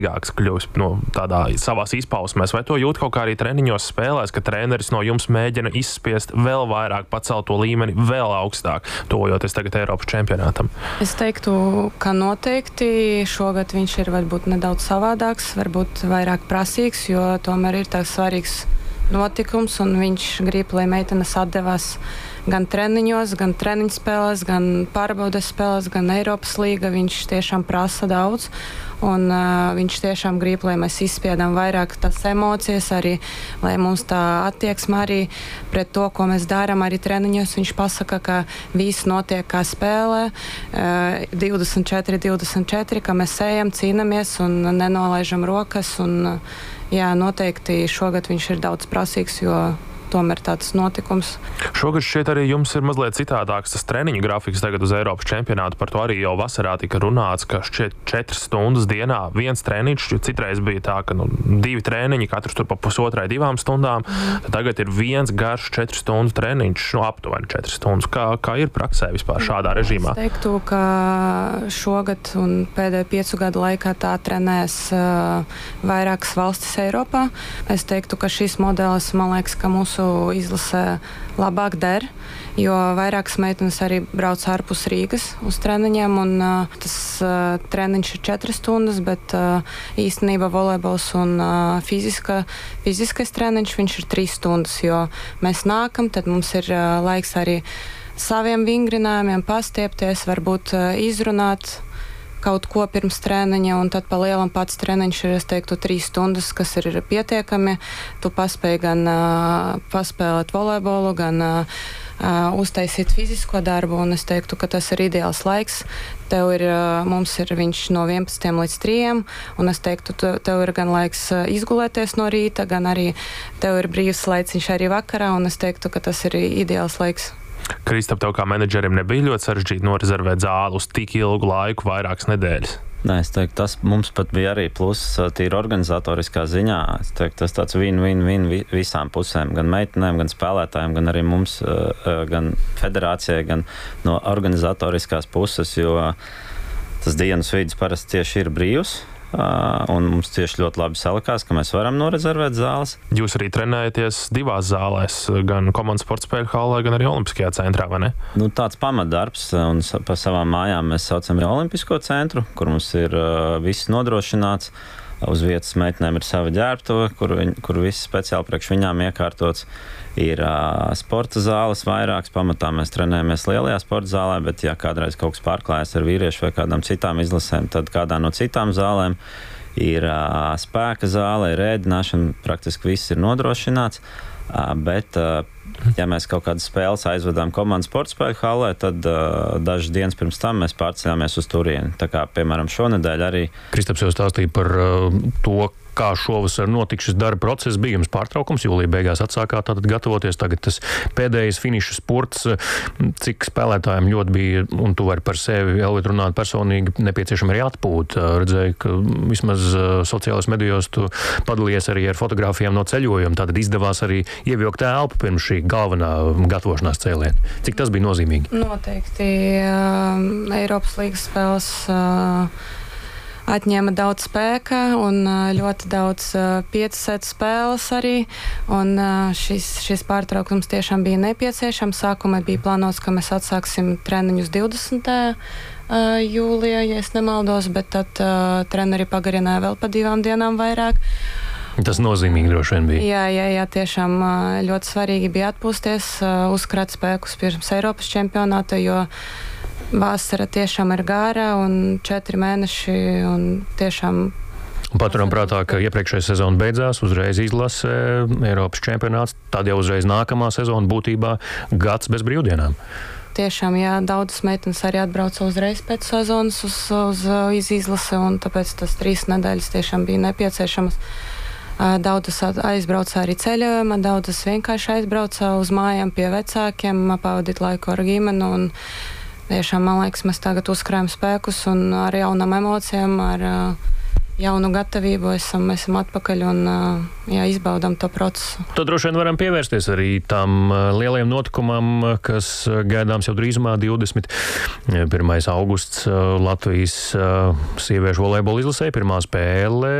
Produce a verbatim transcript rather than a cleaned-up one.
gāks kļūst no tādā savās izpausmēs, vai to jūt kaut kā arī treniņos spēlēs, ka treneris no jums mēģina izspiest vēl vairāk, pacelt to līmeni vēl augstāk, tojoties tagad Eiropas čempionātam? Es teiktu, ka noteikti šogad viņš ir varbūt nedaudz savādāks, varbūt vairāk prasīgs, jo tomēr ir tāds svarīgs notikums, un viņš grib, lai meitenes atdevās gan treniņos, gan treniņu spēlēs, gan pārbaudes spēlēs, gan Eiropas līga. Viņš tiešām prasa daudz, un uh, viņš tiešām grib, lai mēs izspiedām vairāk tās emocijas, arī, lai mums tā attieksme arī pret to, ko mēs darām arī treniņos. Viņš pasaka, ka viss notiek kā spēlē, uh, divdesmit četri divdesmit četri, ka mēs ejam, cīnamies un nenolaižam rokas, un uh, jā, noteikti šogad viņš ir daudz prasīgs, jo tomēr tāds notikums. Šogad šķiet arī jums ir mazliet citādāks tas treniņu grafiks tagad uz Eiropas čempionātu. Par to arī jau vasarā tika runāts, ka šķiet četras stundas dienā viens treniņš, jo citreiz bija tā, ka nu, divi treniņi, katrs tur pa pusotrai divām stundām. Mm. Tad tagad ir viens garš četru stundu treniņš, nu aptuveni četras stundas. Kā, kā ir praksē vispār šādā režīmā? Es teiktu, ka šogad un pēdējo piecu gadu laikā tā trenēs uh, vairākas valstis Eiropā. Es teiktu, ka šis modelis, man liekas, ka mūsu izlasē labāk der, jo vairākas meitenes arī brauc ārpus Rīgas uz treniņiem, un uh, tas uh, treniņš ir četras stundas, bet uh, īstenībā volejbols un uh, fiziska, fiziskais treniņš, viņš ir trīs stundas, jo mēs nākam, tad mums ir uh, laiks arī saviem vingrinājumiem pastiepties, varbūt uh, izrunāt kaut ko pirms treniņa, un tad pa lielam pats treniņš ir, es teiktu, trīs stundas, kas ir pietiekami. Tu paspēji gan uh, paspēlēt volejbolu, gan uh, uh, uztaisīt fizisko darbu, un es teiktu, ka tas ir ideāls laiks. Tev ir, uh, mums ir viņš no vienpadsmitiem līdz trijiem, un es teiktu, tu, tev ir gan laiks uh, izgulēties no rīta, gan arī tev ir brīvs laiciņš arī vakarā, un es teiktu, ka tas ir ideāls laiks. Kristap, tev kā menedžerim nebija ļoti sarežģīti norezervēt zāli uz tik ilgu laiku, vairākas nedēļas? Nē, es teiktu, tas mums pat bija arī pluss tīri organizatoriskā ziņā. Es teiktu, tas tāds win-win-win visām pusēm, gan meitenēm, gan spēlētājiem, gan arī mums, gan federācijai, gan no organizatoriskās puses, jo tas dienas vidus parasti tieši ir brīvs. Uh, un mums tieši ļoti labi salikās, ka mēs varam norezervēt zāles. Jūs arī trenējaties divās zālēs, gan komandas sporta spēļu hallē, gan arī Olimpiskajā centrā, vai ne? Nu, tāds pamatdarbs, un pa savām mājām mēs saucam Olimpisko centru, kur mums ir uh, viss nodrošināts. Uz vietas meitenēm ir sava ģērbtuve, kur, viņ, kur viss speciāli priekš viņām iekārtots. Ir uh, sporta zāles vairākas, pamatā mēs trenējamies lielajā sporta zālē, bet ja kādreiz kaut kas pārklājas ar vīriešu vai kādām citām izlasēm, tad kādā no citām zālēm ir uh, spēka zāle, ir ēdināšana, praktiski viss ir nodrošināts, uh, bet uh, ja mēs kaut kādas spēles aizvedām komandas sporta spēļu hallē, tad uh, dažas dienas pirms tam mēs pārceļāmies uz turieni. Tā kā, piemēram, šonedēļ arī... Kristaps jau stāstīja par uh, to, kā šovasar notika šis darba process. Bija jums pārtraukums, jūlija beigās atsākāt tātad gatavoties. Tagad tas pēdējais finiša spurts, cik spēlētājiem ļoti bija, un tu vari par sevi, Elvita, runāt personīgi, nepieciešama arī atpūta. Redzēju, ka vismaz sociālajos medijos tu padalījies arī ar fotogrāfijām no ceļojuma. Tātad izdevās arī ievilkt elpu pirms šī galvenā gatavošanās cēliena. Cik tas bija nozīmīgi? Noteikti. Uh, Eiropas līgas spēles uh, atņēma daudz spēka un ļoti daudz uh, piecasētu spēles arī. Un uh, šis, šis pārtraukums tiešām bija nepieciešams. Sākumā bija plānots, ka mēs atsāksim treniņus divdesmitajā jūlijā, ja es nemaldos, bet tad uh, treneri pagarināja vēl pa divām dienām vairāk. Tas nozīmīgi droši vien bija. Jā, jā, jā, tiešām ļoti svarīgi bija atpūsties, uh, uzkrāt spēkus pirms Eiropas čempionāta, jo vasara tiešām ir gāra un četri mēneši un tiešām... Paturam prātā, ka iepriekšējā sezona beidzās, uzreiz izlase Eiropas čempionāts, tad jau uzreiz nākamā sezona būtībā gads bez brīvdienām. Tiešām, jā, daudzas meitenes arī atbrauca uzreiz pēc sezonas uz, uz, uz izlase, un tāpēc tas trīs nedēļas tiešām bija nepieciešamas. Daudzas aizbrauca arī ceļojumā, daudzas vienkārši aizbrauca uz mājām pie vecākiem, pavadīt laiku ar ģimeni, un tiešām, man liekas, mēs tagad uzkrājam spēkus un ar jaunām emocijām, ar uh, jaunu gatavību, esam, esam atpakaļ un jā, izbaudām to procesu. Tad droši vien varam pievērsties arī tam lielajam notikumam, kas gaidāms jau drīzumā divdesmit pirmais augusts Latvijas sieviešu volejbola izlasē, pirmā spēle